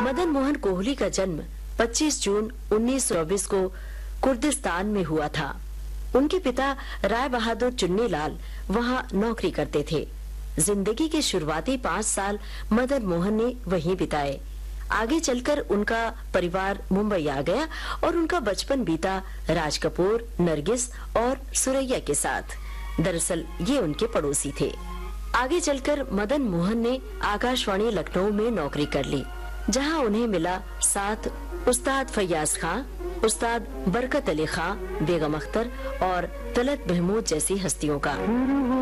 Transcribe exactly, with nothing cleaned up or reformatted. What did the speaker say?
मदन मोहन कोहली का जन्म पच्चीस जून उन्नीस सौ चौबीस को कुर्दिस्तान में हुआ था। उनके पिता राय बहादुर चुन्नीलाल वहां नौकरी करते थे। जिंदगी के शुरुआती पाँच साल मदन मोहन ने वहीं बिताए। आगे चलकर उनका परिवार मुंबई आ गया और उनका बचपन बीता राज कपूर, नरगिस और सुरैया के साथ। दरअसल ये उनके पड़ोसी थे। आगे चलकर मदन मोहन ने आकाशवाणी लखनऊ में नौकरी कर ली, जहां उन्हें मिला साथ उस्ताद फैयाज खां, उस्ताद बरकत अली खां, बेगम अख्तर और तलत महमूद जैसी हस्तियों का।